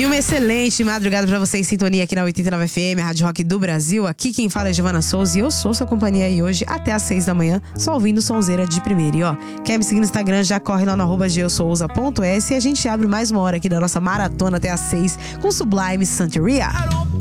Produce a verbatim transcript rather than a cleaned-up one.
E uma excelente madrugada pra você em sintonia aqui na oitenta e nove F M, a Rádio Rock do Brasil. Aqui quem fala é Giovana Souza e eu sou sua companhia aí hoje até às seis da manhã, só ouvindo sonzeira de primeira. E ó, quer me seguir no Instagram, já corre lá no arroba geosouza ponto s e a gente abre mais uma hora aqui da nossa maratona até às seis com Sublime Santeria.